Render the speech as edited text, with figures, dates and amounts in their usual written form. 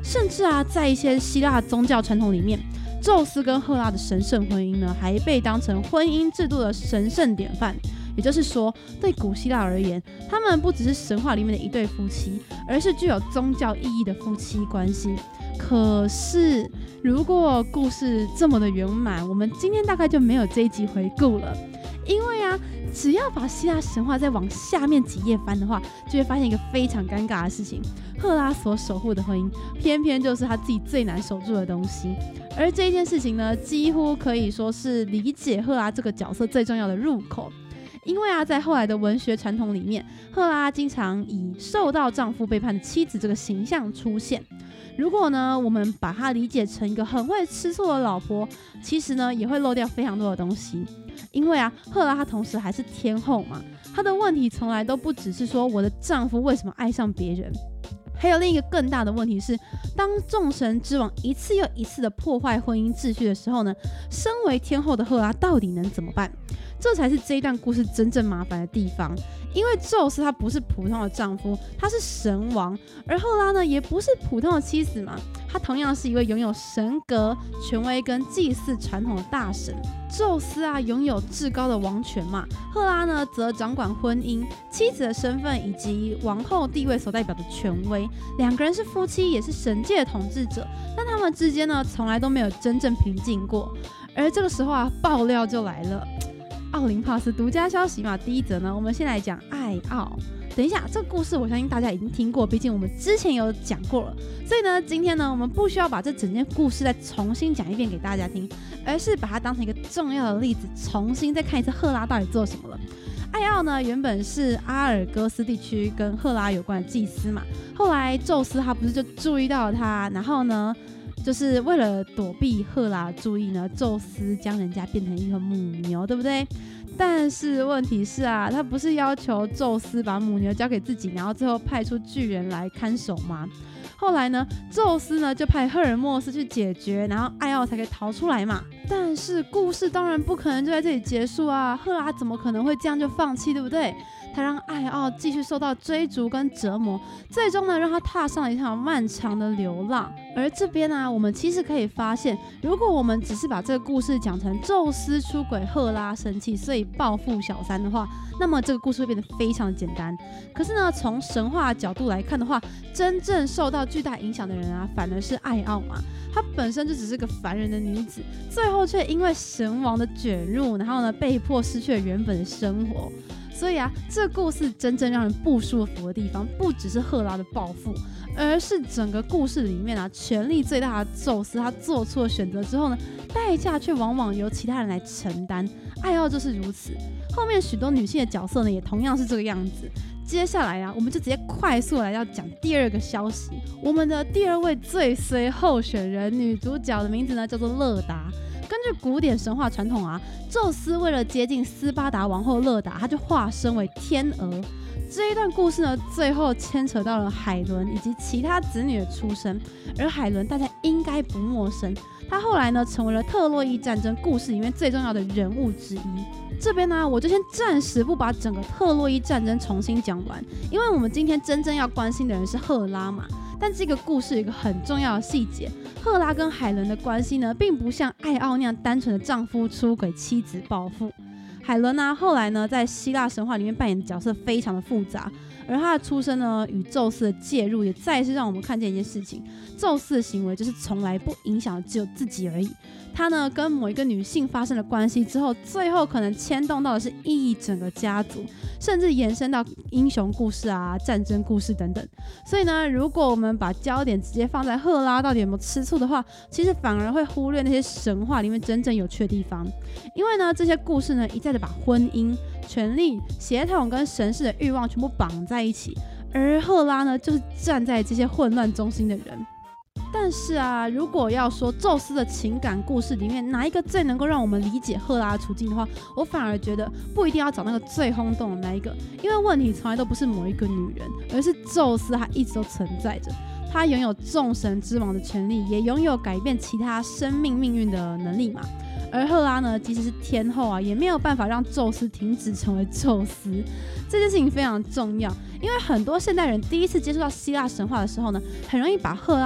甚至啊，在一些希腊宗教传统里面，宙斯跟赫拉的神圣婚姻呢，还被当成婚姻制度的神圣典范。也就是说，对古希腊而言，他们不只是神话里面的一对夫妻，而是具有宗教意义的夫妻关系。可是，如果故事这么的圆满，我们今天大概就没有这一集回顾了。因为啊，只要把希腊神话再往下面几页翻的话，就会发现一个非常尴尬的事情：赫拉所守护的婚姻，偏偏就是他自己最难守住的东西。而这一件事情呢，几乎可以说是理解赫拉这个角色最重要的入口。因为啊，在后来的文学传统里面，赫拉经常以受到丈夫背叛的妻子这个形象出现。如果呢，我们把她理解成一个很会吃醋的老婆，其实呢，也会漏掉非常多的东西。因为啊，赫拉她同时还是天后嘛，她的问题从来都不只是说我的丈夫为什么爱上别人，还有另一个更大的问题是，当众神之王一次又一次的破坏婚姻秩序的时候呢，身为天后的赫拉到底能怎么办？这才是这一段故事真正麻烦的地方。因为宙斯他不是普通的丈夫，他是神王，而赫拉呢也不是普通的妻子嘛，她同样是一位拥有神格、权威跟祭祀传统的大神。宙斯啊拥有至高的王权嘛，赫拉呢则掌管婚姻、妻子的身份以及王后地位所代表的权威。两个人是夫妻，也是神界的统治者，但他们之间呢从来都没有真正平静过。而这个时候啊，爆料就来了。奥林帕斯独家消息嘛，第一则呢，我们先来讲爱奥。等一下，这个故事我相信大家已经听过，毕竟我们之前有讲过了。所以呢，今天呢，我们不需要把这整件故事再重新讲一遍给大家听，而是把它当成一个重要的例子，重新再看一次赫拉到底做什么了。爱奥呢，原本是阿尔戈斯地区跟赫拉有关的祭司嘛，后来宙斯他不是就注意到了他，然后呢，就是为了躲避赫拉注意呢，宙斯将人家变成一头母牛，对不对？但是问题是啊，他不是要求宙斯把母牛交给自己，然后最后派出巨人来看守吗？后来呢，宙斯呢就派赫尔墨斯去解决，然后爱奥才可以逃出来嘛。但是故事当然不可能就在这里结束啊，赫拉怎么可能会这样就放弃，对不对？他让爱奥继续受到追逐跟折磨，最终呢让他踏上了一场漫长的流浪。而这边啊，我们其实可以发现，如果我们只是把这个故事讲成宙斯出轨赫拉生气，所以报复小三的话，那么这个故事会变得非常的简单。可是呢，从神话角度来看的话，真正受到巨大影响的人啊，反而是爱奥嘛。她本身就只是个凡人的女子，最后却因为神王的卷入，然后呢被迫失去了原本的生活。所以啊，这个故事真正让人不舒服的地方，不只是赫拉的报复，而是整个故事里面啊，权力最大的宙斯他做出了选择之后呢，代价却往往由其他人来承担。爱奥就是如此，后面许多女性的角色呢，也同样是这个样子。接下来啊，我们就直接快速来要讲第二个消息。我们的第二位最衰候选人女主角的名字呢，叫做勒达。根据古典神话传统啊，宙斯为了接近斯巴达王后勒达，他就化身为天鹅。这一段故事呢，最后牵扯到了海伦以及其他子女的出生。而海伦大家应该不陌生，他后来呢成为了特洛伊战争故事里面最重要的人物之一。这边呢，我就先暂时不把整个特洛伊战争重新讲完，因为我们今天真正要关心的人是赫拉嘛。但这个故事有一个很重要的细节，赫拉跟海伦的关系呢，并不像爱奥那样单纯的丈夫出轨妻子报复。海伦啊，后来呢，在希腊神话里面扮演的角色非常的复杂，而她的出生呢，与宙斯的介入，也再次让我们看见一件事情：宙斯的行为就是从来不影响只有自己而已。他呢，跟某一个女性发生了关系之后，最后可能牵动到的是一整个家族，甚至延伸到英雄故事啊、战争故事等等。所以呢，如果我们把焦点直接放在赫拉到底有没有吃醋的话，其实反而会忽略那些神话里面真正有趣的地方。因为呢，这些故事呢，一再的把婚姻、权力、血统跟神事的欲望全部绑在一起，而赫拉呢，就是站在这些混乱中心的人。但是啊，如果要说宙斯的情感故事里面哪一个最能够让我们理解赫拉的处境的话，我反而觉得不一定要找那个最轰动的那一个，因为问题从来都不是某一个女人，而是宙斯他一直都存在着，他拥有众神之王的权利，也拥有改变其他生命命运的能力嘛。而赫拉呢，即使是天后啊，也没有办法让宙斯停止成为宙斯。这件事情非常重要，因为很多现代人第一次接触到希腊神话的时候呢，很容易把赫拉